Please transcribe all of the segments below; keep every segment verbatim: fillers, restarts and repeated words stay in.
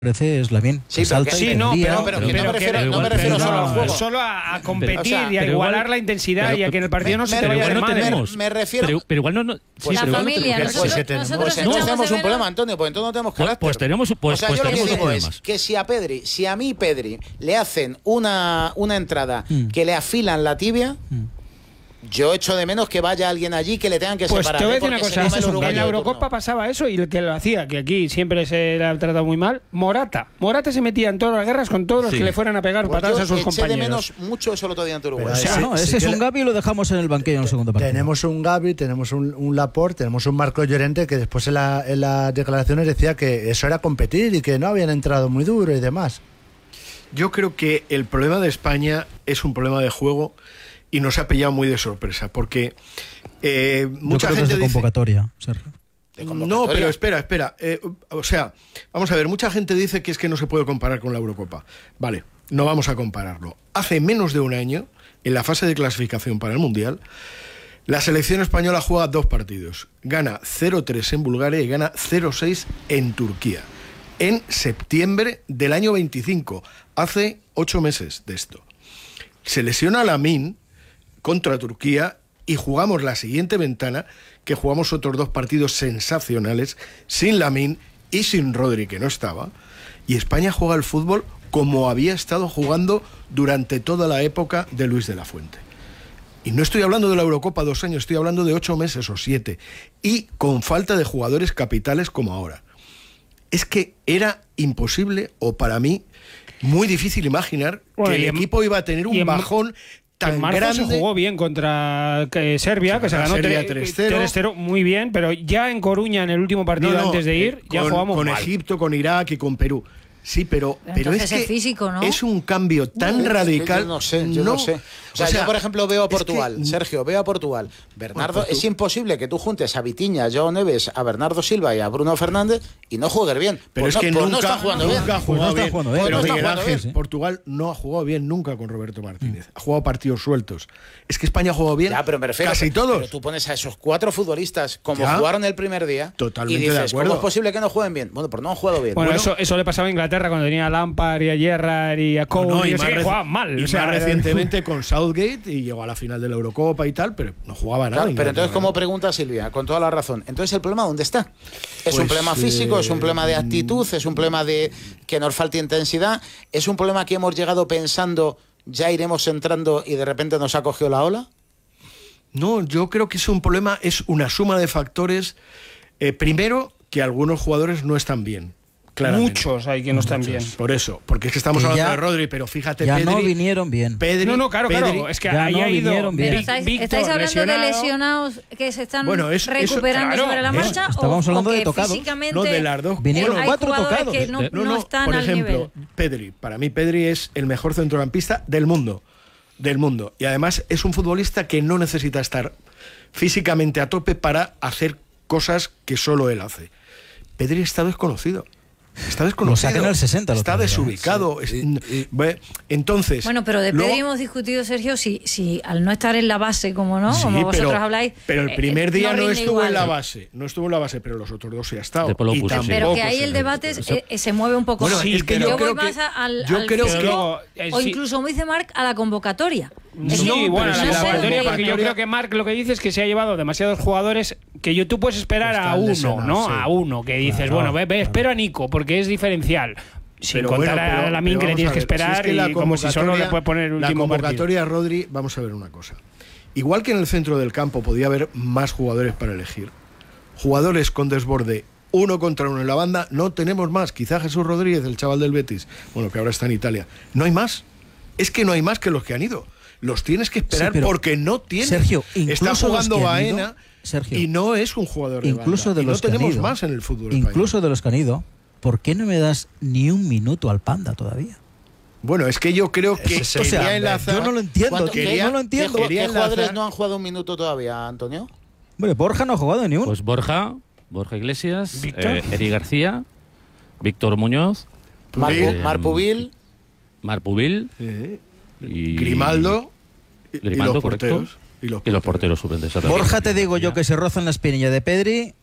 parece es la bien. Sí, salta que, y sí, no, tendría, pero, pero, pero que no me refiero, no me refiero pero, solo no, al juego. solo a, a competir pero, o sea, y a igualar igual, la intensidad pero, y a que en el partido no se me, te vaya me, de no madre. tenemos. Me, me refiero... Pero, pero igual no... no Pues sí, la pero familia, no, nosotros, pues, nosotros Pues entonces echamos tenemos de un problema, menos- Antonio, pues entonces no tenemos pues, carácter. pues tenemos, pues, o sea, pues yo lo que tenemos digo problemas. es que si a Pedri, si a mí Pedri le hacen una, una entrada Mm. que le afilan la tibia, Mm. yo echo de menos que vaya alguien allí que le tengan que Pues separar. te voy a ¿eh? decir una Porque cosa, se come el en uruguayo la de Eurocopa turno. pasaba eso y el que lo hacía, que aquí siempre se le ha tratado muy mal, Morata. Morata se metía en todas las guerras con todos los Sí. que le fueran a pegar Pues patadas yo a sus eché compañeros. de menos mucho eso el otro día ante Uruguay. Pero O sea, Sí, no, sí ese es que un la- Gavi y lo dejamos en el banquillo en el segundo partido. Tenemos un Gavi, tenemos un, un Laporte, tenemos un Marco Llorente que después en, la, en las declaraciones decía que eso era competir y que no habían entrado muy duro y demás. Yo creo que el problema de España es un problema de juego y nos ha pillado muy de sorpresa, porque eh, Yo mucha creo que es gente de dice... convocatoria, Sergio. De No, convocatoria. pero espera, espera. Eh, o sea, vamos a ver, mucha gente dice que es que no se puede comparar con la Eurocopa. Vale, no vamos a compararlo. Hace menos de un año, en la fase de clasificación para el Mundial, la selección española juega dos partidos. Gana cero tres en Bulgaria y gana cero seis en Turquía. En septiembre del año veinticinco, hace ocho meses de esto. Se lesiona Lamine contra Turquía y jugamos la siguiente ventana, que jugamos otros dos partidos sensacionales, sin Lamine y sin Rodri, que no estaba, y España juega el fútbol como había estado jugando durante toda la época de Luis de la Fuente. Y no estoy hablando de la Eurocopa dos años, estoy hablando de ocho meses o siete, y con falta de jugadores capitales como ahora. Es que era imposible, o para mí, muy difícil imaginar Bueno, que el y en- equipo iba a tener y un en- bajón tan En marzo grande. se jugó bien contra eh, Serbia, que se Contra ganó Serbia tre- tres cero. tres cero, muy bien, pero ya en Coruña, en el último partido No, no, antes de ir, eh, ya con, jugamos con mal. Egipto, con Irak y con Perú. Sí, pero, Pero pero es entonces que es físico, ¿no? es un cambio tan No, es que radical. Yo no sé, yo no, sé. O sea, yo por ejemplo veo a Portugal, es que- Sergio, veo a Portugal. Bernardo, Bueno, Portu- es imposible que tú juntes a Vitiña, a Joao Neves, a Bernardo Silva y a Bruno Fernández y no juegues bien. Pero Pues es no, que pues nunca, no están jugando nunca bien. ha jugado Pues no está bien. jugando bien. Pero Pues no está Miguel jugando Ángel, bien. Portugal no ha jugado bien nunca con Roberto Martínez. Ha jugado partidos sueltos. Es que España ha jugado bien Ya, pero me refiero, casi pero, todos. pero tú pones a esos cuatro futbolistas como Ya. jugaron el primer día Totalmente y de dices, acuerdo. ¿cómo es posible que no jueguen bien? Bueno, pues no han jugado bien. Bueno, Bueno, eso, eso le pasaba a Inglaterra cuando tenía a Lampard y a Gerrard y a Cole, No, no, y y eso más que reci- jugaban mal. y o sea, más recientemente con Southgate y llegó a la final de la Eurocopa y tal, pero no jugaba nada. Claro, pero entonces, Inglaterra. como pregunta Silvia, con toda la razón, entonces el problema ¿dónde está? ¿Es un Pues, problema físico? ¿Es un problema de eh, actitud? ¿Es un problema de que nos falte intensidad? ¿Es un problema que hemos llegado pensando ya iremos entrando y de repente nos ha cogido la ola? No, yo creo que es un problema, es una suma de factores. Eh, primero, que algunos jugadores no están bien. Claramente. muchos hay que no están bien. Por eso, porque es que estamos Que hablando ya- de Rodri, pero fíjate, Ya Pedri, no vinieron bien. Pedri- No, no, claro, Pedri- claro. Es que ya ahí no ha ido vinieron bien. Pero Vic- estáis, Víctor estáis hablando lesionado. de lesionados que se están Bueno, eso- eso- recuperando claro, sobre la eso, marcha estábamos o, hablando o de que tocados. físicamente No, de las dos. Vinieron hay cuatro jugadores tocados. que no, De- no están por al ejemplo, nivel. Pedri. Para mí Pedri es el mejor centrocampista del mundo. Del mundo. Y además es un futbolista que no necesita estar físicamente a tope para hacer cosas que solo él hace. Pedri está desconocido. Está desconocido. Lo sacan al sesenta el Está otro día. desubicado. Sí, Es- y- y- Ve, Entonces. Bueno, pero de luego- Pedri hemos discutido, Sergio, si, si al no estar en la base, como no, Sí, como vosotros pero, habláis. pero el eh, primer eh, día no, rinde estuvo igual. en la base. No estuvo en la base, pero los otros dos sí ha estado. De Polo Y Puso, sí. Pero tampoco que ahí se el le- debate eso- eh, eh, se mueve un poco Bueno, más. es que yo yo voy creo más que- al, yo al creo que- físico, Luego, eh, o sí. incluso, como dice Marc, a la convocatoria. Es Sí, que- bueno, pero la si no la sé, convocatoria, porque- porque yo creo que Marc lo que dice es que se ha llevado demasiados jugadores que yo, tú puedes esperar Están a uno, lesionados, ¿no? sí. A uno, que dices, Claro, bueno, ve, ve, claro. espero a Nico, porque es diferencial. Sin Pero contar bueno, pero- a la Min, pero que le vamos tienes a que ver, si esperar, es que la y como si solo le convocatoria- puede poner el La último partido. convocatoria, Rodri, vamos a ver una cosa. Igual que en el centro del campo podía haber más jugadores para elegir, jugadores con desborde uno contra uno en la banda, no tenemos más. Quizá Jesús Rodríguez, el chaval del Betis, bueno, que ahora está en Italia. No hay más. Es que no hay más que los que han ido. Los tienes que esperar Sí, pero, porque no tienes. Sergio, está incluso los jugando que han Baena ido, Sergio, y no es un jugador de incluso banda. de Y los no que han tenemos ido, más en el fútbol incluso español. de los que han ido, ¿por qué no me das ni un minuto al Panda todavía? Bueno, es que yo creo que Ese es el quería sea, enlazar- yo no lo entiendo, ¿Cuánto- yo quería- no lo entiendo. ¿Qué, Quería qué jugadores enlazar- no han jugado un minuto todavía, Antonio? Hombre, Borja no ha jugado ni uno. Pues Borja, Borja Iglesias, Víctor. eh, Eri García, Víctor Muñoz, Mar, Eh, Mar Pubil, Mar Pubil Eh, y Grimaldo y- Grimaldo, y los correcto. porteros. Y los y los porteros suplentes. exactamente. Borja, te digo yo que se roza en la espinilla de Pedri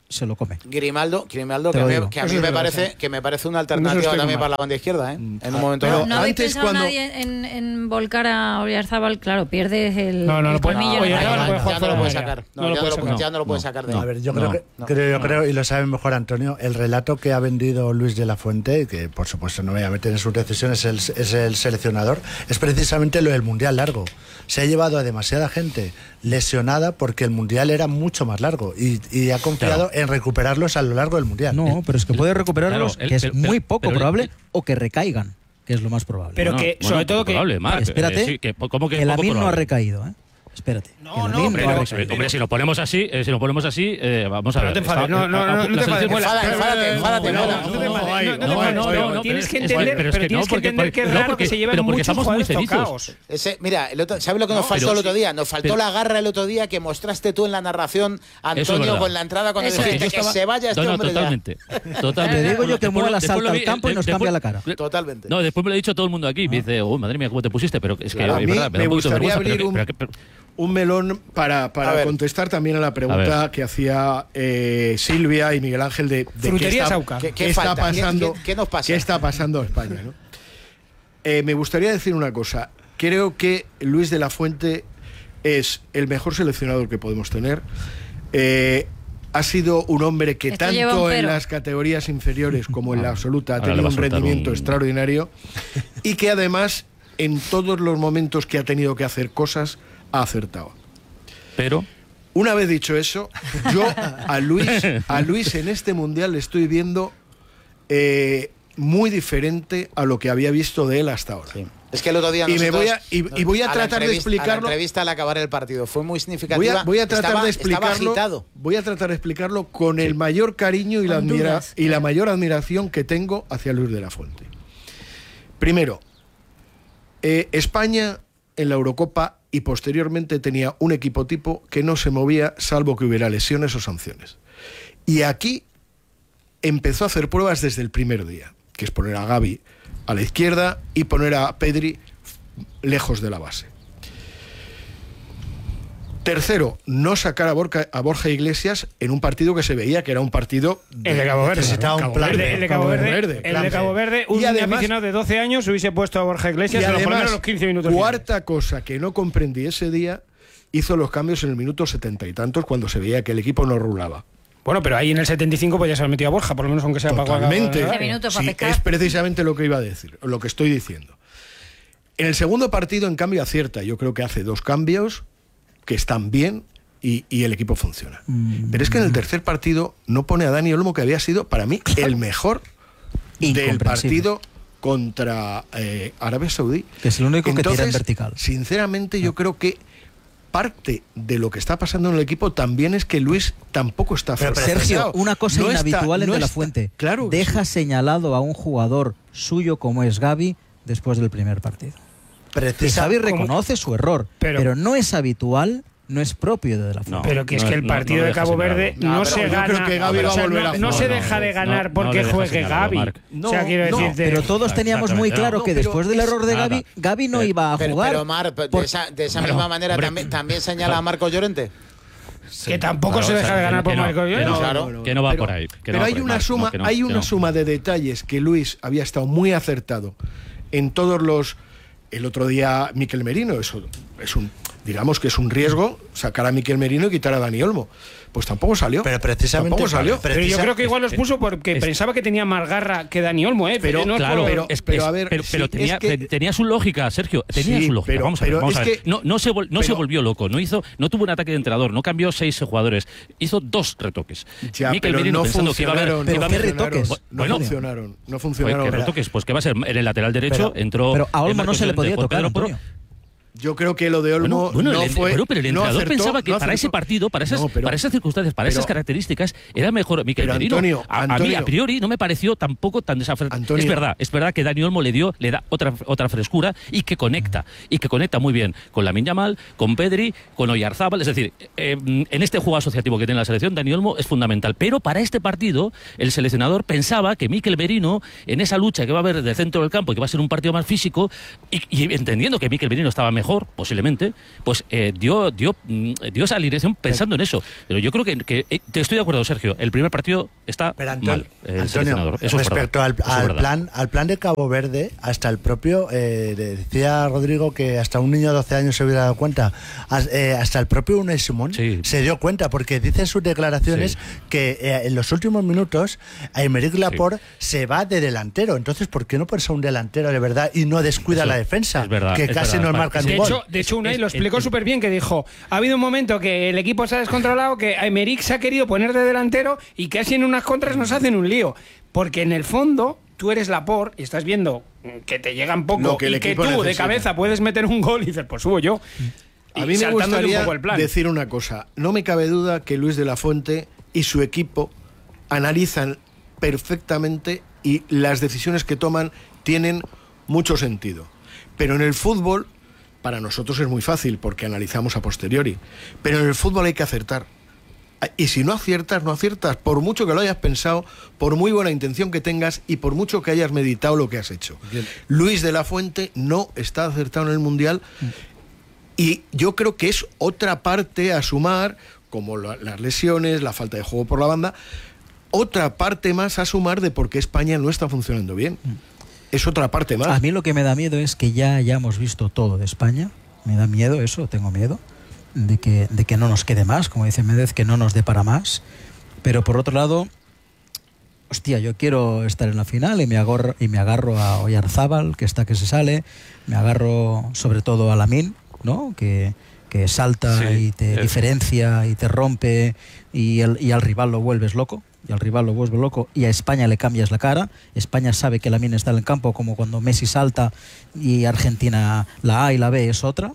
se lo come. Grimaldo, Grimaldo Te que, lo me- digo. que a mí Eso es me verdad, parece sí. que me parece una Eso alternativa estoy también con para Marc. la banda izquierda, ¿eh? En un momento pero dado. ¿No habéis antes pensado cuando- nadie en, en volcar a Oyarzabal? Claro, pierdes el, No, no el lo puede- colmillo no, de la Oyarzabal cara. no puede jugar ya no fuera lo puede de sacar. área. No, No lo ya, puede no lo, sacar. ya no lo puede No. sacar de No. ahí. A ver, yo No, creo, que, no. creo, yo No. creo, y lo sabe mejor Antonio, el relato que ha vendido Luis de la Fuente, que por supuesto no me voy a meter en sus decisiones, es el, es el seleccionador, es precisamente lo del Mundial largo. Se ha llevado a demasiada gente lesionada porque el Mundial era mucho más largo y, y ha confiado Claro. en recuperarlos a lo largo del Mundial. No, pero es que puede recuperarlos, Claro, el- que es pero- muy pero- poco pero el- probable, el- o que recaigan, que es lo más probable. Pero Bueno, que, bueno, sobre todo poco que... probable, Marc. Espérate, Eh, sí, que, ¿cómo que el poco Amin no ha probable? recaído, ¿eh? Espérate. No, el no, Amin pero- ha Pero, recaído. hombre, si lo ponemos así, eh, si lo ponemos así, eh, vamos a Pero ver. no te enfades, está- no, no, a- a- no, no la te enfades. selección- Enfada, enfádate, enfádate, No, enfada. no, no te No, enfades, ahí, no, no te no, enfades, no, pero no, no, tienes pero que es- entender, pero es pero que tienes no, que porque- entender que es no, raro porque- que se lleven pero porque muchos estamos muy jugadores cenizos. tocados. Ese, mira, el otro, ¿sabes lo que nos No, faltó pero el sí. otro día? Nos faltó Pero- la garra el otro día que mostraste tú en la narración, Eso es Antonio, verdad. con la entrada cuando Eso dijiste es. que se vaya este no, no, hombre ya. totalmente. totalmente. Te digo yo que Después mueva lo- la después salta lo al vi- campo y nos después- cambia la cara. Totalmente. No, después me lo ha dicho todo el mundo aquí. Me dice, oh, madre mía, cómo te pusiste. Pero es que Claro, a es mí verdad, me da me un poquito de gustaría vergüenza, abrir pero- un- pero- pero- Un melón para, A para ver. contestar también a la pregunta ver. que hacía eh, Silvia y Miguel Ángel de, de qué Frutería está, Sauca. ¿Qué- qué qué está falta? ¿Qué- pasando, qué- qué nos pasa? qué está pasando a España, ¿no? Eh, me gustaría decir una cosa. Creo que Luis de la Fuente es el mejor seleccionador que podemos tener. Eh, ha sido un hombre que Esto lleva tanto un en pero. las categorías inferiores como en la absoluta ha Ahora le tenido va a un soltar rendimiento un- extraordinario y que además en todos los momentos que ha tenido que hacer cosas ha acertado. Pero, Una vez dicho eso, yo a Luis, a Luis en este mundial le estoy viendo eh, muy diferente a lo que había visto de él hasta ahora. Sí. Es que el otro día Y me nosotros- voy a- y- y voy a la tratar de entrevista- explicarlo. a la entrevista al acabar el partido fue muy Voy significativa. a, voy a tratar Estaba- de estaba explicarlo. agitado. Voy a tratar de explicarlo con el mayor cariño y la, Con admira- dudas, y la claro. mayor admiración que tengo hacia Luis de la Fuente. Primero, eh, España en la Eurocopa y posteriormente tenía un equipo tipo que no se movía salvo que hubiera lesiones o sanciones. Y aquí empezó a hacer pruebas desde el primer día, que es poner a Gavi a la izquierda y poner a Pedri lejos de la base. Tercero, no sacar a Borja, a Borja Iglesias en un partido que se veía que era un partido El de Cabo Verde. necesitaba un Cabo plan Verde, B. El de Cabo Verde, Verde, el plan de B. Cabo Verde, un Y además- aficionado de doce años hubiese puesto a Borja Iglesias Y en los, por lo además, menos los quince minutos. cuarta cosa que no comprendí ese día, hizo los cambios en el minuto setenta y tantos cuando se veía que el equipo no rulaba. Bueno, pero ahí en el setenta y cinco pues ya se lo metió a Borja, por lo menos aunque sea para Totalmente. Quince minutos para Sí, pescar. es precisamente lo que iba a decir, lo que estoy diciendo. En el segundo partido, en cambio, acierta. Yo creo que hace dos cambios que están bien y, y el equipo funciona. Pero es que en el tercer partido no pone a Dani Olmo, que había sido para mí el mejor del Incomprensible. partido contra eh, Arabia Saudí. Que es el único que tira en Entonces, vertical. Sinceramente, yo creo que parte de lo que está pasando en el equipo también es que Luis tampoco está Pero, pero, aferrado. Sergio, una cosa No está- inhabitual en no De la está- Fuente. Claro que Deja sí. señalado a un jugador suyo como es Gavi después del primer partido. Y Precisa- Xavi como- reconoce su error, Pero- pero, no es habitual, no es propio de De la Fuente. No. Pero que es No, que el no, partido no de deja Cabo señalado. Verde No, no, pero se yo gana. creo que Gavi o va a sea, volver no, a no jugar. se No, deja de no, ganar no porque le deja juegue señalado, Gavi. Marc. No, o sea, quiero no, decirte. Pero todos teníamos muy Exactamente, claro no. que pero después del es- error de nada. Gavi, Gavi no Eh, iba a Pero, jugar. pero Mar, de por- esa, de esa Pero, misma manera hombre, también, también señala a Marcos Llorente. que tampoco Claro, se o deja sea, de ganar que por no, Marco que Llorente. no, Claro. que no va pero, por ahí. que pero no va hay por ahí, una Marc, suma, no, que no, hay que una no. suma de detalles que Luis había estado muy acertado en todos los. El otro día Miquel Merino, eso es un, digamos que es un riesgo sacar a Miquel Merino y quitar a Dani Olmo. Pues tampoco salió. Pero precisamente- tampoco salió. Pero- Pero yo Precisa- creo que igual los puso porque es- pensaba que tenía más garra que Dani Olmo, ¿eh? Pero, no es Claro, por- pero- es- pero es- a ver, pero, sí, pero es tenía, que- tenía su lógica, Sergio. Tenía Sí, su lógica. pero- vamos a ver, pero vamos es a ver. que- no, no, se, vol- no se pero- volvió loco, no hizo, no tuvo un ataque de entrenador, no cambió seis jugadores, hizo dos retoques. Ya, Mikel pero Merino no pensando que iba a haber, funcionaron. que iba Pero a ¿qué haber- retoques? No Bueno, funcionaron. No Pues, funcionaron. ¿qué retoques? Pues que va a ser en el lateral derecho, Pero- entró. pero a eh, Olmo no Marcos se le Llorente podía por tocar, Pedro Porro. Antonio. Yo creo que lo de Olmo Bueno, bueno, no el, fue. pero, pero el no entrenador acertó, pensaba que no para ese acertó. partido, para esas, No, pero- para esas circunstancias, para pero- esas características, era mejor Mikel Pero, Merino. Antonio, a, a mí, Antonio. a priori, no me pareció tampoco tan desafortunado. Antonio. Es verdad, es verdad que Dani Olmo le dio, le da otra, otra frescura y que conecta. Y que conecta muy bien con Lamine Yamal, con Pedri, con Oyarzábal. Es decir, eh, en este juego asociativo que tiene la selección, Dani Olmo es fundamental. Pero para este partido, el seleccionador pensaba que Mikel Merino, en esa lucha que va a haber del centro del campo, y que va a ser un partido más físico, y, y entendiendo que Mikel Merino estaba mejor, posiblemente, pues eh, dio, dio, dio esa alineación pensando en eso. Pero yo creo que, que eh, te estoy de acuerdo, Sergio, el primer partido está Pero Antonio, mal, el Antonio, seleccionador. Eso respecto es verdad, al, eso es al verdad. plan, al plan de Cabo Verde, hasta el propio, eh, decía Rodrigo que hasta un niño de doce años se hubiera dado cuenta, As, eh, hasta el propio Unai Simón Sí. se dio cuenta, porque dice en sus declaraciones Sí. que eh, en los últimos minutos Aymeric Laporte se va de delantero. Entonces, ¿por qué no pones a un delantero de verdad y no descuida Eso la defensa? es verdad, que es casi verdad. nos marcan De un gol. hecho, de hecho, Unai Es- lo es- explicó es- súper bien, que dijo, ha habido un momento que el equipo se ha descontrolado, que Aymeric se ha querido poner de delantero y casi en unas contras nos hacen un lío. Porque en el fondo, tú eres Laporte y estás viendo que te llegan poco Lo que el y que equipo tú de necesita. cabeza puedes meter un gol y dices, pues subo yo. A Y mí me saltándote un gustaría poco el plan. decir una cosa. No me cabe duda que Luis de la Fuente y su equipo analizan perfectamente y las decisiones que toman tienen mucho sentido. Pero en el fútbol, para nosotros es muy fácil porque analizamos a posteriori. Pero en el fútbol hay que acertar. Y si no aciertas, no aciertas. Por mucho que lo hayas pensado, por muy buena intención que tengas y por mucho que hayas meditado lo que has hecho. Bien. Luis de la Fuente no está acertado en el Mundial. Y yo creo que es otra parte a sumar, como la- las lesiones, la falta de juego por la banda, otra parte más a sumar de por qué España no está funcionando bien. Es otra parte más. A mí lo que me da miedo es que ya hayamos visto todo de España. Me da miedo eso, tengo miedo de que, de que no nos quede más, como dice Méndez, que no nos dé para más. Pero por otro lado, hostia, yo quiero estar en la final y me agarro, y me agarro a Oyarzábal, que está que se sale, me agarro sobre todo a Lamine, ¿no? Que, que salta Sí, y te es- diferencia y te rompe y, el, y al rival lo vuelves loco. Y al rival lo vuelves loco y a España le cambias la cara. España sabe que Lamine está en el campo, como cuando Messi salta y Argentina la A y la B es otra.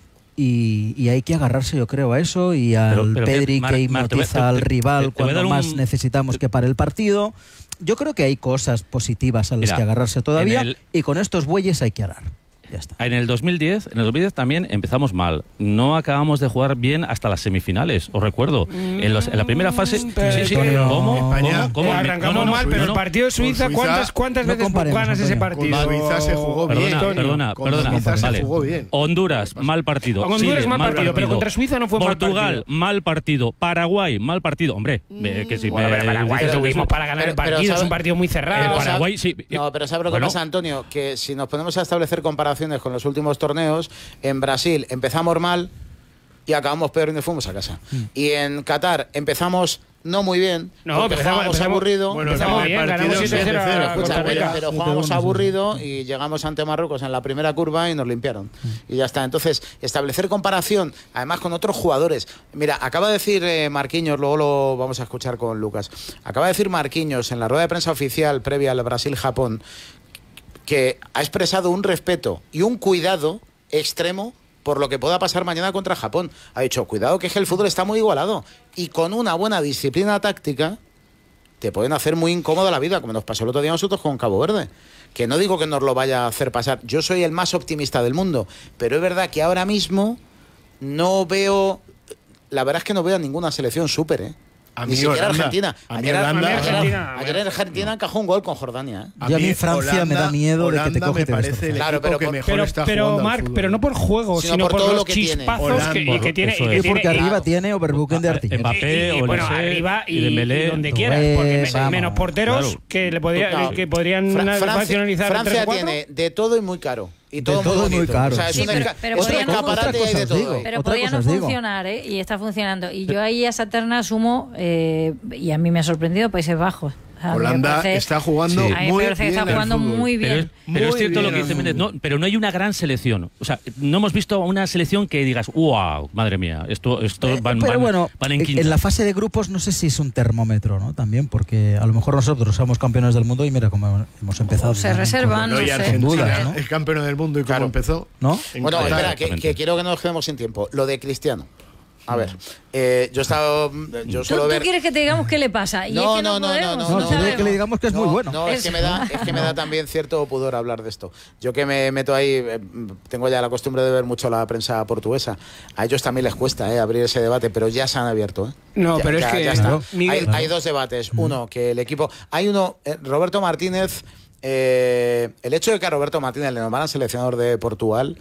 Y, y hay que agarrarse, yo creo, a eso y al Pero- pero que, Pedri Marc, que Marc, te voy- hipnotiza te- al te- te- rival te voy a cuando dar un- más necesitamos que para el partido. Yo creo que hay cosas positivas a las Mira, que agarrarse todavía en el- y con estos bueyes hay que arar. Ya está. En el dos mil diez, en el dos mil diez también empezamos mal. No acabamos de jugar bien hasta las semifinales, os recuerdo. En, los- en la primera fase... pero sí, sí, Antonio, ¿cómo? España- ¿Cómo? ¿Cómo? Arrancamos No, no, mal, no, pero no, el no. partido de Suiza, Suiza- ¿cuántas, cuántas No veces comparemos, ganas ese Antonio. partido? Con Suiza se jugó bien. Perdona, Antonio. perdona, Con perdona. Suiza se Vale. jugó bien. Honduras, mal partido. Con Honduras, Chile, mal partido, pero contra Suiza no fue mal Portugal, partido. mal partido. Paraguay, mal partido. Hombre, eh, que si Bueno, me... pero Paraguay pero- tuvimos para ganar pero- el partido, pero es un sabe- partido muy cerrado. Pero Paraguay, sabe- sí. No, pero ¿sabes lo que Bueno. pasa, Antonio? Que si nos ponemos a establecer comparaciones con los últimos torneos, en Brasil empezamos mal y acabamos peor y nos fuimos a casa. Y en Qatar empezamos no muy bien, No, porque empezamos- jugábamos empezamos- aburrido. Bueno, Empezamos el bien, partido ganamos siete cero a siete cero, Costa Escucha, Rica. pero, pero Sí, jugamos pero bueno, aburrido y llegamos ante Marruecos en la primera curva y nos limpiaron. Y ya está. Entonces, establecer comparación, además con otros jugadores. Mira, acaba de decir eh, Marquinhos, luego lo vamos a escuchar con Lucas. Acaba de decir Marquinhos en la rueda de prensa oficial previa al Brasil-Japón que ha expresado un respeto y un cuidado extremo por lo que pueda pasar mañana contra Japón. Ha dicho, cuidado que es que el fútbol está muy igualado y con una buena disciplina táctica te pueden hacer muy incómoda la vida, como nos pasó el otro día a nosotros con Cabo Verde. Que no digo que nos lo vaya a hacer pasar. Yo soy el más optimista del mundo, pero es verdad que ahora mismo no veo... La verdad es que no veo a ninguna selección súper, ¿eh? A Ni mí siquiera Holanda. Argentina. A mí Ayer, Holanda- ayer- Argentina, ayer en Argentina encajó un gol con Jordania, ¿eh? Y a mí Francia me da miedo de que te Holanda coge y me te parece destroce. el Claro, equipo pero que por- mejor Pero, está pero jugando al Marc, fútbol. pero no por juego, Sino sino, por por, todo los lo que tiene. chispazos Holanda. que, y que tiene. Eso y que es. Y tiene- porque y- arriba tiene Overbuchen de Ah, artillería. Mbappé, y, y, bueno, Olise, arriba y, y Dembélé. y donde quieras, porque me- Vamos. menos porteros Claro. que le podría, No. que podrían Fra- nacionalizar Francia, tres Francia o cuatro. tiene de todo y muy caro. Y De todo, todo muy y muy bonito. caro, O sea, es sí. un Sí, pero- esca- pero es un podrían- escaparate otra y cosa de os todo. digo. ¿eh? Pero Otra podría cosa no os digo. funcionar, ¿eh? Y está funcionando. Y yo ahí a esa terna asumo, eh, y a mí me ha sorprendido, Países Bajos. A mí me Holanda parece- está jugando Sí. A mí me muy parece que bien está al jugando fútbol. muy Pero bien. es, pero es Muy cierto lo bien que dice al Méndez, fútbol. no, pero no hay una gran selección. O sea, no hemos visto una selección que digas, wow, madre mía, esto, esto Eh, van, pero van- bueno, van en en, quinta. en la fase de grupos no sé si es un termómetro, ¿no? También, porque a lo mejor nosotros somos campeones del mundo y mira cómo hemos empezado. O se con- reservan, No, no y sé. Argentina dudas, ¿no? es campeón del mundo y cómo Claro. empezó. ¿No? En Bueno, Qatar. espera, que, Exactamente. que quiero que no nos quedemos sin tiempo. Lo de Cristiano. A ver, eh, yo he estado. Yo ¿Tú, suelo tú ver. quieres que te digamos qué le pasa? Y No, es que no, no, no, podemos, no, No, no, quiere sabemos. que le digamos que es muy No, bueno. No, es Eso. que me da, es que me da también cierto pudor hablar de esto. Yo que me meto ahí, eh, tengo ya la costumbre de ver mucho la prensa portuguesa. A ellos también les cuesta eh, abrir ese debate, pero ya se han abierto. ¿eh? No, Ya- pero es ya- que, ya está. Miguel- hay, hay dos debates. Uno, que el equipo. Hay uno, eh, Roberto Martínez. eh, el hecho de que a Roberto Martínez le nombraran seleccionador de Portugal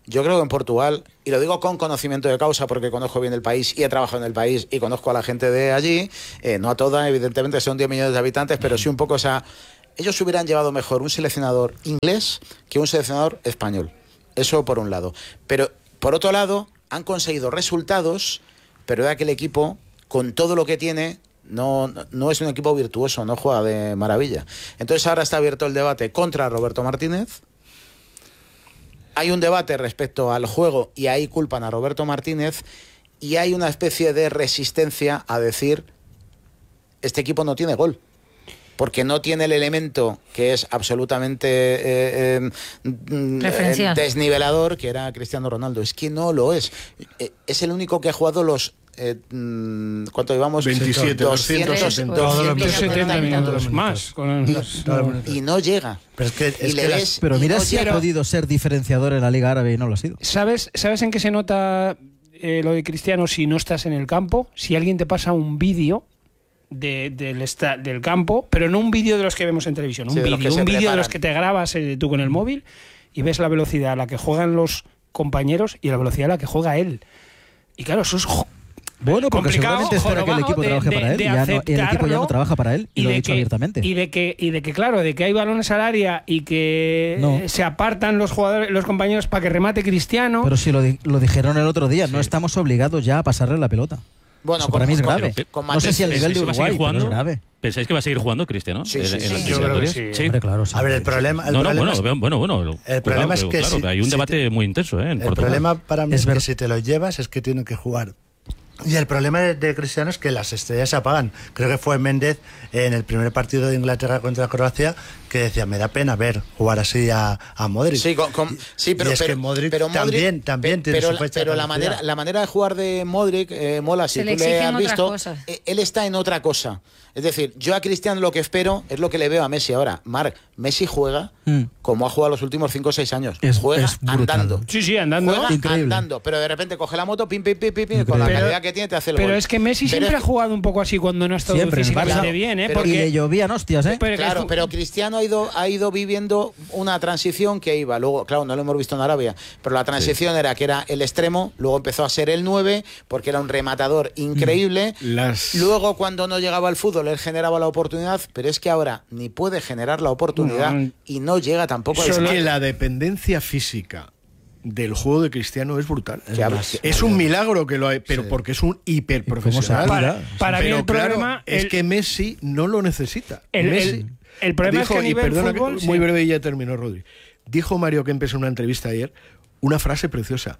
Yo creo que en Portugal, y lo digo con conocimiento de causa porque conozco bien el país y he trabajado en el país y conozco a la gente de allí, eh, no a toda, evidentemente son diez millones de habitantes, pero sí un poco, o sea, ellos hubieran llevado mejor un seleccionador inglés que un seleccionador español. Eso por un lado. Pero por otro lado, han conseguido resultados, pero es que el equipo, con todo lo que tiene, no, no es un equipo virtuoso, no juega de maravilla. Entonces ahora está abierto el debate contra Roberto Martínez. Hay un debate respecto al juego y ahí culpan a Roberto Martínez, y hay una especie de resistencia a decir este equipo no tiene gol, porque no tiene el elemento que es absolutamente eh, eh, desnivelador, que era Cristiano Ronaldo. Es que no lo es. Es el único que ha jugado los... Eh, ¿Cuánto llevamos? veintisiete, doscientos setenta minutos más. Y no llega. Pero, es que, es y le que ves, las, pero mira no si llega. ha podido ser diferenciador en la Liga Árabe y no lo ha sido. ¿Sabes, ¿Sabes en qué se nota eh, lo de Cristiano si no estás en el campo? Si alguien te pasa un vídeo de, del, esta, del campo, pero no un vídeo de los que vemos en televisión, un Sí, de los vídeo, que se un vídeo de preparan. los que te grabas eh, tú con el móvil y ves la velocidad a la que juegan los compañeros y la velocidad a la que juega él. Y claro, eso es jo- Bueno, porque complicado, seguramente espera que el equipo jorobado, trabaje de- para él. de Y ya no- el equipo ya no aceptarlo, trabaja para él y, lo ha de dicho que, abiertamente. Y de que, y de que claro, de que hay balones al área y que No. eh, se apartan los jugadores, los compañeros para que remate Cristiano. Pero si lo, di- lo dijeron el otro día, no estamos obligados ya a pasarle la pelota. Bueno, Eso con- para mí es con- grave. con No sé si al matices. nivel de ¿Pensáis que va a seguir Uruguay, pero es jugando? grave. ¿Pensáis que va a seguir jugando Cristiano? Sí, en, sí, en sí, las yo creo que eliminatorias? sí. Hombre, claro, sí. a ver, el problema, el No, no, problema bueno, es, bueno, bueno. el problema es que claro, si- hay un si debate te- muy intenso, ¿eh? En el Portugal. problema para mí Es es, ver- que si te lo llevas es que tienen que jugar. Y el problema de, de Cristiano es que las estrellas se apagan. Creo que fue Méndez en el primer partido de Inglaterra contra Croacia que decía, me da pena ver jugar así a, a Modric. Sí, con- con- sí, pero, Y es pero, que Modric pero Modric- también- también pe- tiene pero, su fecha de pero la caducidad. manera la manera de jugar de Modric eh, mola, si Se le tú le exigen has otras visto, cosas. eh, él está en otra cosa. Es decir, yo a Cristiano lo que espero es lo que le veo a Messi ahora. Marc, Messi juega Mm. como ha jugado los últimos cinco o seis años. Es- juega es brutal. andando. Sí, sí, andando. Juega Increíble. andando, pero de repente coge la moto, pim, pim, pim, pim, pim, con la Pero- calidad que tiene te hace el Pero gol. es que Messi Pero siempre es ha jugado un poco así cuando no ha estado Siempre en el físicamente Barça. bien, ¿eh? Pero- Y le Porque, llovían hostias, ¿eh? pero que Claro, es- pero Cristiano ha ido, ha ido viviendo una transición que iba. Luego, claro, no lo hemos visto en Arabia, pero la transición era que era el extremo, luego empezó a ser el nueve, porque era un rematador increíble. Las- Luego, cuando no llegaba al fútbol, él generaba la oportunidad, pero es que ahora ni puede generar la oportunidad No. y no llega tampoco al Es remate. que la dependencia física del juego de Cristiano es brutal. Que habla- Es un milagro que lo hay, pero Sí. porque es un ¿Cómo se hiperprofesional. apura? Para- para mí pero el claro, problema- es el- que Messi no lo necesita. El- Messi el- el problema es dijo, que a y nivel perdona que- fútbol, sí. muy breve y ya terminó, Rodri. Dijo Mario Kempes en una entrevista ayer una frase preciosa.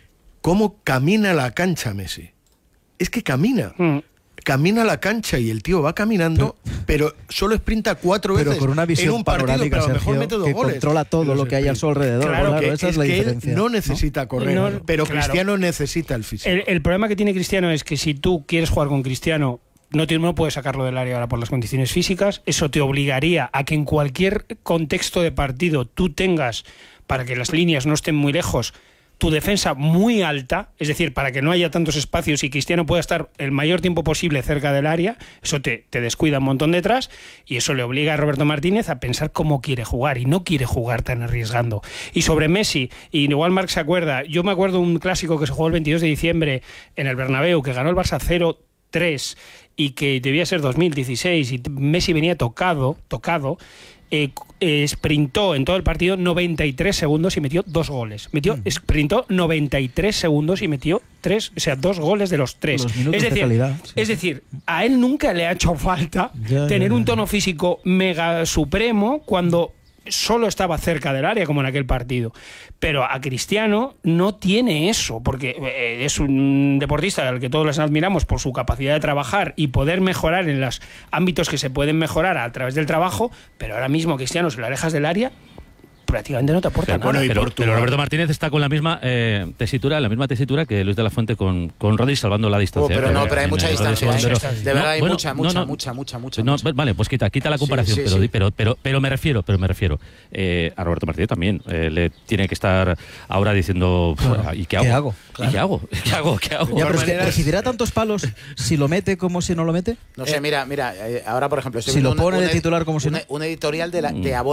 ¿Cómo camina la cancha Messi? Es que camina. Mm. Camina la cancha y el tío va caminando, pero, solo sprinta cuatro Pero veces con una en visión un partido, panorámica, pero a lo mejor Sergio, mete dos que goles. controla todo Los lo que hay a sprint. su alrededor. Claro, Claro, que, esa es es la que diferencia. él no necesita correr, No, pero claro. Cristiano necesita el físico. el, el problema que tiene Cristiano es que si tú quieres jugar con Cristiano, no, te- no puedes sacarlo del área ahora por las condiciones físicas. Eso te obligaría a que en cualquier contexto de partido tú tengas, para que las líneas no estén muy lejos, tu defensa muy alta, es decir, para que no haya tantos espacios y Cristiano pueda estar el mayor tiempo posible cerca del área. Eso te, te descuida un montón detrás y eso le obliga a Roberto Martínez a pensar cómo quiere jugar y no quiere jugar tan arriesgando. Y sobre Messi, y igual Marc se acuerda, yo me acuerdo un clásico que se jugó el veintidós de diciembre en el Bernabéu, que ganó el Barça cero tres y que debía ser dos mil dieciséis y Messi venía tocado, tocado, eh, eh, sprintó en todo el partido noventa y tres segundos y metió dos goles. Metió, Mm. sprintó noventa y tres segundos y metió tres, o sea, dos goles de los tres. Los minutos es de decir, calidad, sí. es decir, a él nunca le ha hecho falta Ya, tener ya, un ya. tono físico mega supremo cuando solo estaba cerca del área, como en aquel partido. Pero a Cristiano no tiene eso, porque eh, es un deportista al que todos les admiramos por su capacidad de trabajar y poder mejorar en los ámbitos que se pueden mejorar a través del trabajo, pero ahora mismo Cristiano, si lo alejas del área, prácticamente no te aporta Pero, nada. bueno, y pero, Portugal. pero Roberto Martínez está con la misma eh, tesitura, la misma tesitura que Luis de la Fuente con, con Rodri salvando la distancia. Oh, pero eh, no, pero hay en mucha el Rodri distancia, Segundo. ¿eh? distancia. De verdad hay bueno, mucha, no, mucha, no. mucha, mucha, mucha, No, mucha. vale, pues quita, quita la Sí, comparación, sí, pero, sí. di- pero, pero, pero me refiero, pero me refiero eh, a Roberto Martínez también. Eh, le tiene que estar ahora diciendo, Claro. ¿y qué ¿Qué hago? hago? ¿Y qué hago? ¿Qué hago? ¿Qué hago? Ya, pero es que maneras- recibirá tantos palos si lo mete como si no lo mete. No sé, mira, mira, eh, ahora por ejemplo, estoy Si viendo lo pone un- de un- titular como si un, no. un editorial de, la, de Abola, ¿eh?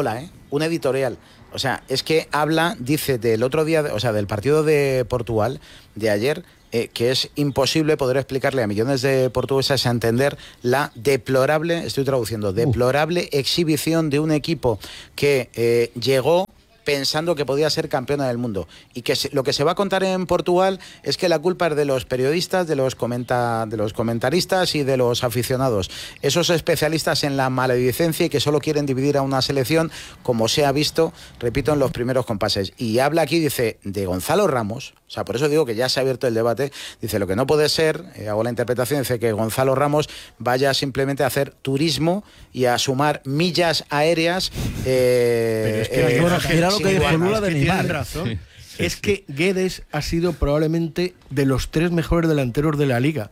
un editorial. O sea, es que habla, dice del otro día, o sea, del partido de Portugal de ayer, eh, que es imposible poder explicarle a millones de portugueses a entender la deplorable, estoy traduciendo, deplorable exhibición de un equipo que eh, llegó pensando que podía ser campeona del mundo, y que se, lo que se va a contar en Portugal es que la culpa es de los periodistas, de los comenta, de los comentaristas y de los aficionados, esos especialistas en la maledicencia y que solo quieren dividir a una selección, como se ha visto, repito, en los primeros compases. Y habla aquí, dice, de Gonzalo Ramos, o sea, por eso digo que ya se ha abierto el debate, dice, lo que no puede ser, eh, hago la interpretación, dice que Gonzalo Ramos vaya simplemente a hacer turismo y a sumar millas aéreas. Eh, Pero es que, eh, bueno, mira lo que dijo Lula de que Neymar. tienen razón. Sí, sí, es sí. que Guedes ha sido probablemente de los tres mejores delanteros de la liga.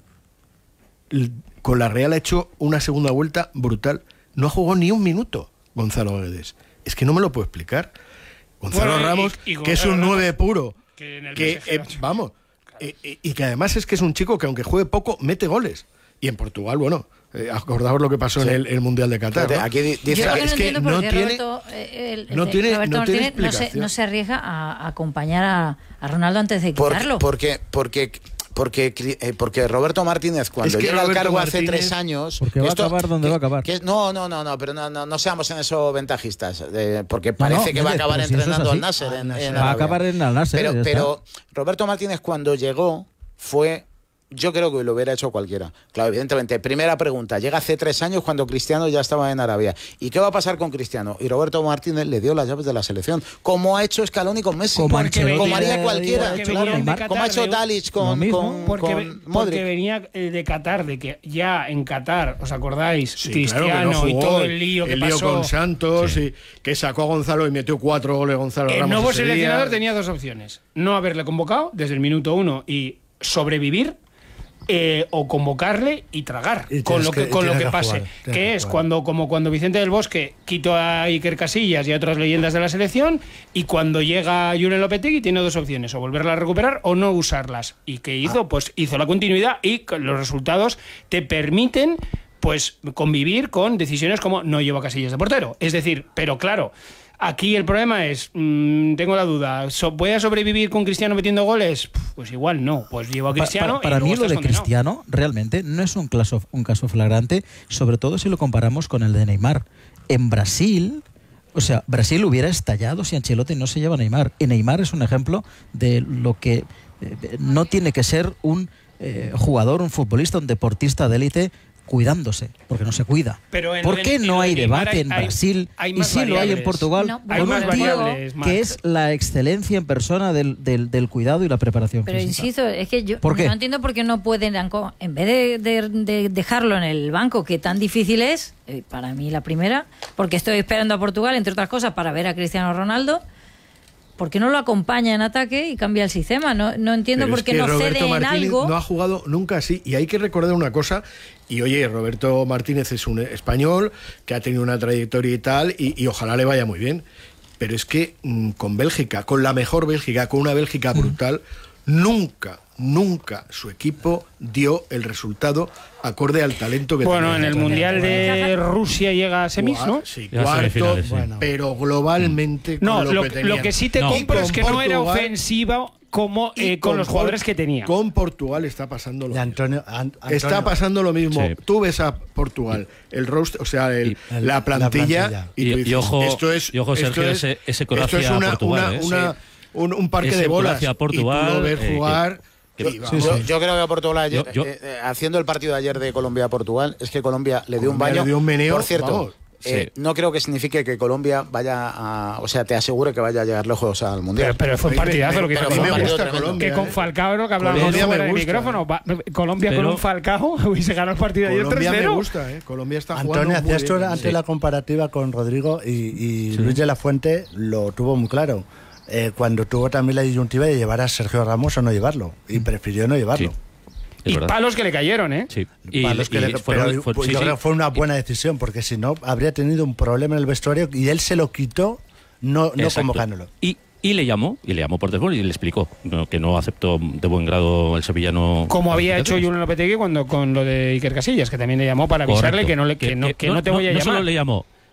L- Con la Real ha hecho una segunda vuelta brutal. No ha jugado ni un minuto Gonzalo Guedes. Es que no me lo puedo explicar. Gonzalo Bueno, y- Ramos, y que es un Gonzalo nueve puro, que en el que P S G eh, ha hecho. vamos, eh, eh, y que además es que es un chico que aunque juegue poco, mete goles. Y en Portugal, bueno, eh, acordaos lo que pasó Sí. en el, el Mundial de Qatar. Fíjate, ¿no? aquí di- Yo dice, lo que no es que entiendo no por qué tiene- Roberto, eh, el- no el- tiene- Roberto no tiene Martínez no se, explicación. no se arriesga a, a acompañar a, a Ronaldo antes de Por- quitarlo. porque, porque, porque, eh, porque Roberto Martínez, cuando Es que llega al Roberto cargo hace Martínez- tres años. Porque va a acabar donde que- va a acabar. que- no, no, no, no, pero no, no, no seamos en eso ventajistas. eh, porque No, parece no, que va a Méndez, acabar pero si eso es entrenando así. al Nasser. Al en- Nasser. en Va a Arabia. acabar en al Nasser, Pero, ya está. pero Roberto Martínez, cuando llegó, fue. Yo creo que lo hubiera hecho cualquiera. Claro, evidentemente. Primera pregunta. Llega hace tres años cuando Cristiano ya estaba en Arabia. ¿Y qué va a pasar con Cristiano? Y Roberto Martínez le dio las llaves de la selección. Como ha hecho Scaloni con Messi. Como Porque- Ancelotti como haría le cualquiera. ha hecho Claro. con Neymar. Como ha hecho Qatar, Tadic Lo con, mismo. con, Porque, con ve- Modric. porque venía eh, de Qatar, de que ya en Qatar, ¿os acordáis? Sí, Cristiano claro, que no y jugó, todo el lío que el lío pasó. con Santos, Sí. y que sacó a Gonzalo y metió cuatro goles Gonzalo El Ramos. nuevo ese seleccionador día. tenía dos opciones. No haberle convocado desde el minuto uno y sobrevivir, eh, o convocarle y tragar Y con tienes lo que, que- con lo tienes que que pase. jugar, tienes que que es jugar. cuando, como cuando Vicente del Bosque quitó a Iker Casillas y a otras leyendas de la selección, y cuando llega Julen Lopetegui tiene dos opciones, o volverla a recuperar o no usarlas. ¿Y qué hizo? Ah. Pues hizo la continuidad, y con los resultados te permiten pues convivir con decisiones como no llevo a Casillas de portero. Es decir, pero claro, aquí el problema es, mmm, tengo la duda, ¿so- ¿voy a sobrevivir con Cristiano metiendo goles? Pues igual no, pues llevo a Pa- Cristiano. pa- para y luego mí lo estás de condenado. Cristiano realmente no es un caso, un caso flagrante, sobre todo si lo comparamos con el de Neymar. En Brasil, o sea, Brasil hubiera estallado si Ancelotti no se lleva a Neymar. Y Neymar es un ejemplo de lo que eh, no tiene que ser un eh, jugador, un futbolista, un deportista de élite cuidándose, porque no se cuida. Pero en ¿Por lo qué de- en no lo de hay Neymar debate hay- en hay- Brasil hay y más sí lo hay en variables. Portugal? No, Hay con más un tío variables, Marc. que es la excelencia en persona del, del, del cuidado y la preparación Pero física. insisto, es que yo ¿Por qué? no entiendo por qué no pueden, anco- en vez de, de- de dejarlo en el banco, que tan difícil es, eh, para mí la primera, porque estoy esperando a Portugal, entre otras cosas, para ver a Cristiano Ronaldo, ¿por qué no lo acompaña en ataque y cambia el sistema? No, no entiendo Pero por es qué que no Roberto cede en Martínez algo. no ha jugado nunca así. Y hay que recordar una cosa. Y oye, Roberto Martínez es un español que ha tenido una trayectoria y tal, y, y ojalá le vaya muy bien. Pero es que mm, con Bélgica, con la mejor Bélgica, con una Bélgica brutal, nunca, nunca su equipo dio el resultado acorde al talento que Bueno, tenía. en el Mundial de Rusia llega a semis, ¿no? Sí, Ya cuarto, semifinales, sí. Bueno. pero globalmente No, con lo, lo, que que tenían. lo que sí te No. compro Y es que con no era Portugal- ofensiva como y eh, con los Por- jugadores que tenía. Con Portugal está pasando lo De mismo. Antonio, An- Antonio. Está pasando lo mismo. Sí. Tú ves a Portugal, el roster, o sea, el- Y- el- la, la plantilla, plantilla. y, tú Y- y dices, ojo- esto es, y ojo, esto Sergio, es- ese- ese esto es Croacia-Portugal, una, ¿eh? una- Sí. un, un parque Ese de bolas. Croacia-Portugal, y tú lo ves eh, que- jugar. que- y vamos, Sí, Yo, sí. yo creo que a Portugal ayer, Yo- yo- eh, eh, haciendo el partido de ayer de Colombia-Portugal, es que Colombia le dio un Colombia baño. le dio un meneo, Por cierto, vamos. eh, Sí. no creo que signifique que Colombia vaya a. O sea, te asegure que vaya a llegar lejos al Mundial. Pero, pero fue un A mí me- partidazo lo que pero hizo fue un Colombia. partido gusta tremendo. Colombia, Que con ¿eh? Falcao, lo que hablábamos Colombia fuera me del gusta, micrófono, ¿eh? va- Colombia con Pero- un Falcao hubiese ganado el partido de ayer Colombia tres me cero. gusta, ¿eh? Colombia está jugando Antonio, muy hacías tú bien. antes Sí. la comparativa con Rodrigo y, y Luis de la Fuente lo tuvo muy claro. Eh, cuando tuvo también la disyuntiva de llevar a Sergio Ramos o no llevarlo. Y prefirió no llevarlo. Sí. Es Y verdad. palos que le cayeron, ¿eh? Sí. Y, Para los que y le- fueron- pero, fueron- pues, sí, yo sí. creo que fue una buena decisión, porque si no, habría tenido un problema en el vestuario y él se lo quitó no, no Exacto. convocándolo. Y, y le llamó, y le llamó por teléfono y le explicó no, que no aceptó de buen grado el sevillano. Como había hecho Julen Julen Lopetegui cuando con lo de Iker Casillas, que también le llamó para avisarle que no le que no, que no te voy a no llamar. solo le llamó,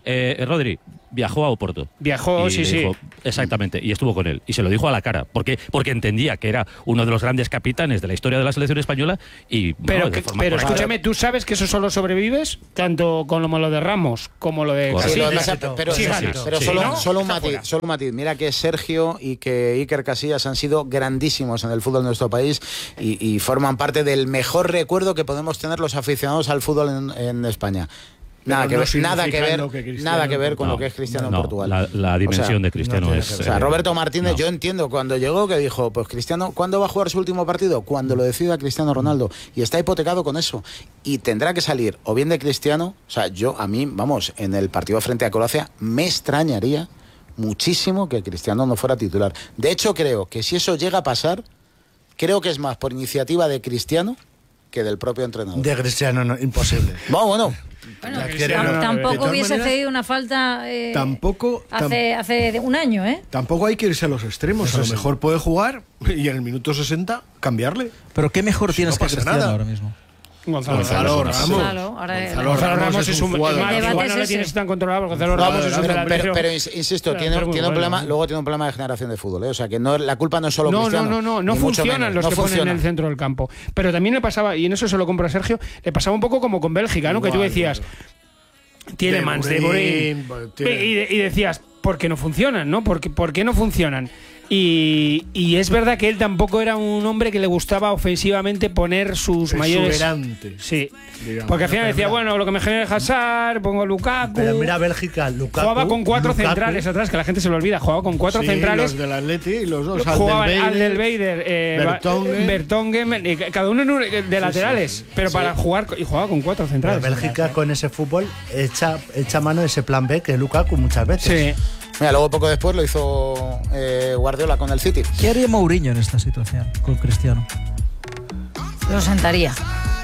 Eh, Rodri viajó a Oporto. Viajó, y sí, le sí. dijo- exactamente, y estuvo con él. Y se lo dijo a la cara, porque, porque entendía que era uno de los grandes capitanes de la historia de la selección española y... Pero, bueno, de que- forma pero correcta. escúchame, ¿tú sabes que eso solo sobrevives? Tanto con lo de Ramos como lo de Correcto. Sí, lo Casillas. que pasa- pero Sí, sí, sí, pero sí, solo, ¿no? solo un Está matiz, fuera. solo un matiz. Mira que Sergio y que Iker Casillas han sido grandísimos en el fútbol de nuestro país y, y forman parte del mejor recuerdo que podemos tener los aficionados al fútbol en, en España. Nada Pero que, no ver, nada que ver, significando que Cristiano nada que ver en con No, lo que es Cristiano no, en Portugal. La, la dimensión O sea, de Cristiano no tiene es... que ver. O sea, eh, Roberto Martínez, no. yo entiendo cuando llegó que dijo, pues Cristiano, ¿cuándo va a jugar su último partido? Cuando lo decida Cristiano Ronaldo. Y está hipotecado con eso. Y tendrá que salir o bien de Cristiano, o sea, yo a mí, vamos, en el partido frente a Croacia, me extrañaría muchísimo que Cristiano no fuera titular. De hecho, creo que si eso llega a pasar, creo que es más por iniciativa de Cristiano que del propio entrenador. De Cristiano, no, imposible. Bueno, bueno. Bueno, Ya tam- quiere- no, no, de tampoco todas hubiese maneras, cedido una falta eh, Tampoco, tam- hace, hace un año, ¿eh? tampoco hay que irse a los extremos. A lo mejor puede jugar y en el minuto sesenta cambiarle. Pero ¿qué mejor tienes no que pasa Cristiano nada. ahora mismo? Gonzalo, Gonzalo Ramos. Ramos. Gonzalo, ahora Gonzalo Gonzalo Ramos Ramos es es un un... jugador. es más, El debate igual no es le ese. tienes tan controlado porque Gonzalo No, Ramos pero, es un pero, delantero. pero ins- insisto, Delantero tiene, muy tiene un bueno, problema, ¿eh? luego tiene un problema de generación de fútbol, ¿eh? O sea, que no, la culpa no es solo No, no, Cristiano. no, no, no ni mucho funcionan menos, los no que ponen funciona. en el centro del campo. Pero también le pasaba, y en eso se lo compro a Sergio, le pasaba un poco como con Bélgica, ¿no? que tú Igual, decías, Tielemans, De Bruyne, tiene- y, de- y decías, ¿por qué no funcionan? ¿no? ¿Por qué, por qué no funcionan? Y, y es verdad que él tampoco era un hombre que le gustaba ofensivamente poner sus mayores... Exuberante. Sí, digamos. porque al final pero decía, mira- bueno, lo que me genera Hazard, pongo Lukaku... Pero mira Bélgica, Lukaku. Jugaba con cuatro Lukaku, centrales atrás, que la gente se lo olvida. Jugaba con cuatro Sí, centrales. los del Atleti y los dos. Jugaban Aldelweider, Aldelweider, eh, Vertonghen. Vertonghen, eh, cada uno en un- de laterales, pero para jugar y jugaba con cuatro Pero centrales. Bélgica con ese fútbol echa, echa mano de ese plan B que es Lukaku muchas veces. Sí. Mira, luego poco después lo hizo eh, Guardiola con el City. ¿Qué haría Mourinho en esta situación con Cristiano? Lo sentaría.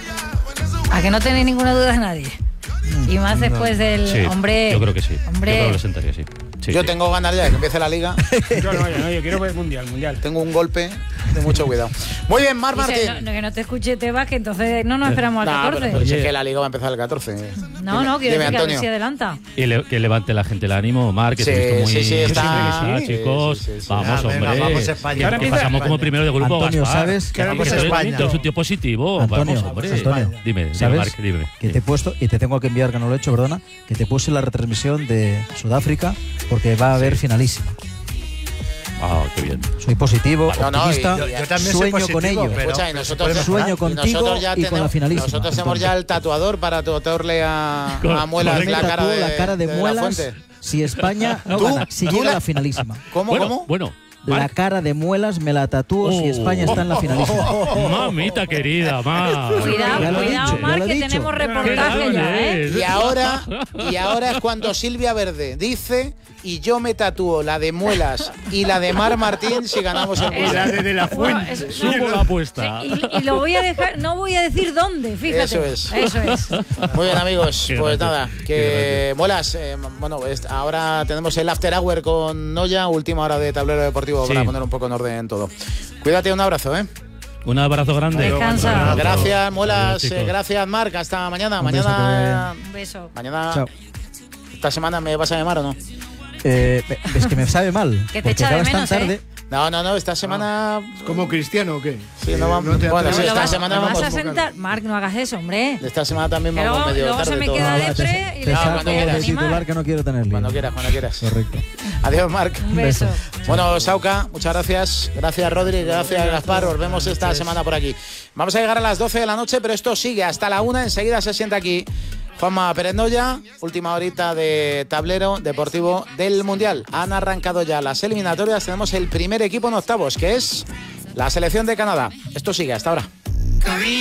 A que no tenéis ninguna duda de nadie. Y más después del Sí, hombre. yo creo que sí. Hombre. Yo creo que lo sentaría, sí. Sí, Yo sí. tengo ganas ya de que empiece la liga. Yo no, yo no, yo quiero ver mundial, mundial. Tengo un golpe de mucho cuidado. Muy bien, Mar Dice, Martín. no, no, que no te escuche Tebas, que entonces no nos esperamos al Nah, pero, catorce. pero si es Oye. que la liga va a empezar el catorce. No, Dime- no, quiero dime, decir que a ver Antonio. si adelanta. Y le- que levante la gente el ánimo, Mar, que Sí, se ha visto muy... sí, sí, está- Ah, sí, chicos, sí, sí, sí. vamos, Ah, venga, hombre. vamos, España. Que- Ahora que empieza- pasamos como primero de grupo, Antonio, Gaspar. ¿sabes? Que ahora Vamos, empieza es España. bonito, es un tío positivo. Antonio, vamos, hombre. Antonio, Dime, dime, ¿sabes? Marc, dime. Que te he puesto, y te tengo que enviar, que no lo he hecho, perdona, que te puse la retransmisión de Sudáfrica porque va a haber finalísima. Ah, qué bien. Soy positivo, No, no, optimista, y- y- Yo también soy sueño positivo, con ello. pero- Escucha, y pero se nosotros, puede Sueño mejorar. contigo nosotros ya y con la tenemos- finalísima. Nosotros tenemos Antonio. ya el tatuador para tatuarle a, a Muelas Me la cara tatúo de, la cara de, de la Muelas Fuente. si España no ¿Tú? gana, si ¿Tú llega la- a la finalísima. ¿Cómo, bueno, cómo? bueno. La Marc. cara de Muelas me la tatúo si Oh. España está en la finalísima. Mamita querida, Mar. Cuidado, Ya lo he cuidado, dicho, ya Mar, lo he que dicho. tenemos Qué reportaje grande ya, ¿eh? es. Y ahora, y ahora es cuando Silvia Verde dice y yo me tatúo la de Muelas y la de Mar Martín si ganamos el Es- mundial. de, de la Bueno, fuente. es- Subo la apuesta. Sí, y, y lo voy a dejar, no voy a decir dónde, fíjate. Eso es. Eso es. Muy bien, amigos. Qué Pues grande, nada, qué que Muelas, eh, bueno, es- ahora tenemos el after hour con Noya, última hora de tablero deportivo Sí. para poner un poco en orden en todo. Cuídate, un abrazo, ¿eh? Un abrazo grande. Descansa. Gracias, Muelas, Adiós, chicos. eh, gracias, Marc. Hasta mañana. Un beso, Mañana. Un beso. Mañana. Chao. Esta semana me vas a llamar o no? Eh, es que me sabe mal. Que te porque echa de acabas tan menos, ¿eh? tarde. No, no, no, esta semana. ¿Como cristiano o qué? Sí, no vamos- te bueno, atreves sí, ¿Lo esta vas, semana lo vas vamos a sentar? Marc, no hagas eso, hombre. Esta semana también Que vamos luego- medio luego se tarde me todo. queda Ahora de- te- Depre y te le saco saco de de animar. titular que no quiero tener lío. Cuando quieras, cuando quieras. Correcto. Adiós, Marc. Un beso. Bueno, Sauca, muchas gracias. Gracias, Rodri. Gracias, Gaspar. Nos vemos esta semana por aquí. Vamos a llegar a las doce de la noche, pero esto sigue hasta la una. Enseguida se sienta aquí Juanma Pérez Noya. Última horita de tablero deportivo del Mundial. Han arrancado ya las eliminatorias. Tenemos el primer equipo en octavos, que es la selección de Canadá. Esto sigue hasta ahora.